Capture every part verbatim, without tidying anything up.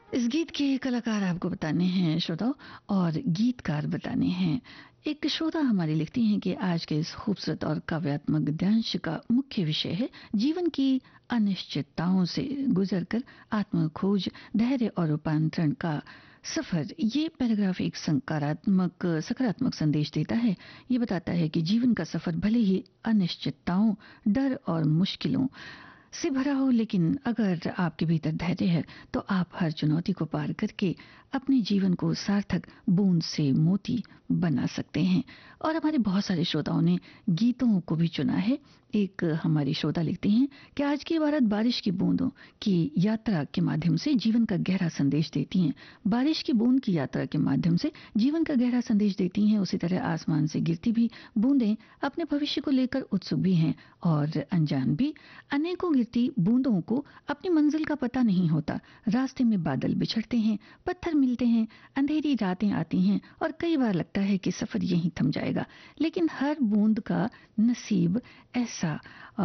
इस गीत के कलाकार आपको बताने हैं श्रोताओं, और गीतकार बताने हैं। एक श्रोता हमारी लिखती हैं कि आज के इस खूबसूरत और काव्यात्मक गद्यांश का मुख्य विषय है जीवन की अनिश्चितताओं से गुजरकर आत्मखोज, धैर्य और रूपांतरण का सफर। ये पैराग्राफ एक सकारात्मक सकारात्मक संदेश देता है। ये बताता है कि जीवन का सफर भले ही अनिश्चितताओं, डर और मुश्किलों से भरा हो, लेकिन अगर आपके भीतर धैर्य है तो आप हर चुनौती को पार करके अपने जीवन को सार्थक बूंद से मोती बना सकते हैं। और हमारे बहुत सारे श्रोताओं ने गीतों को भी चुना है। एक हमारी श्रोता लिखती हैं कि आज की भारत बारिश की बूंदों की यात्रा के माध्यम से जीवन का गहरा संदेश देती हैं। बारिश की बूंद की यात्रा के माध्यम से जीवन का गहरा संदेश देती हैं। उसी तरह आसमान से गिरती भी बूंदें अपने भविष्य को लेकर उत्सुक भी हैं और अनजान भी। अनेकों गिरती बूंदों को अपनी मंजिल का पता नहीं होता। रास्ते में बादल बिछड़ते हैं, पत्थर मिलते हैं, अंधेरी रातें आती हैं और कई बार लगता है कि सफर यहीं थम जाएगा। लेकिन हर बूंद का नसीब ऐसा आ,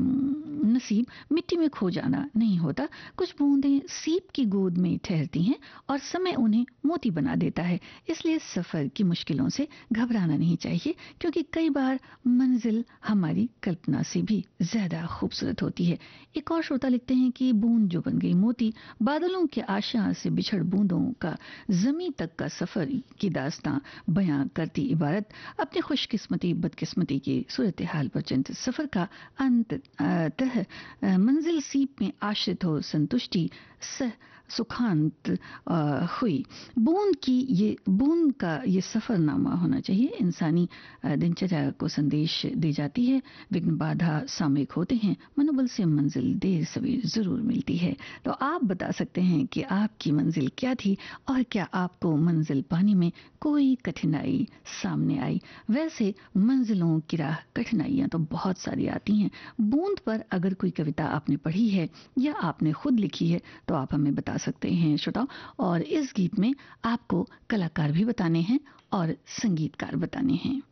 नसीब मिट्टी में खो जाना नहीं होता। कुछ बूंदें सीप की गोद में ठहरती हैं और समय उन्हें मोती बना देता है। इसलिए सफर की मुश्किलों से घबराना नहीं चाहिए, क्योंकि कई बार मंजिल हमारी कल्पना से भी ज्यादा खूबसूरत होती है। एक और श्रोता लिखते हैं कि बूंद जो बन गई मोती, बादलों के आशा से बिछड़ बूंदों का जमीन तक का सफर की दास्तां बयां करती इबारत अपनी खुशकिस्मती बदकिस्मती की सूरत हाल पर चिंतित सफर का अंत तह मंजिल सीप में आश्रित हो संतुष्टि सह सुखांत हुई। बूंद की ये बूंद का ये सफरनामा होना चाहिए। इंसानी दिनचर्या को संदेश दे जाती है। विघ्न बाधा सामयिक होते हैं, मनोबल से मंजिल देर सवेर जरूर मिलती है। तो आप बता सकते हैं कि आपकी मंजिल क्या थी और क्या आपको मंजिल पाने में कोई कठिनाई सामने आई। वैसे मंजिलों की राह कठिनाइयां तो बहुत सारी आती हैं। बूंद पर अगर कोई कविता आपने पढ़ी है या आपने खुद लिखी है तो आप हमें बता सकते हैं श्रोताओं। और इस गीत में आपको कलाकार भी बताने हैं और संगीतकार बताने हैं।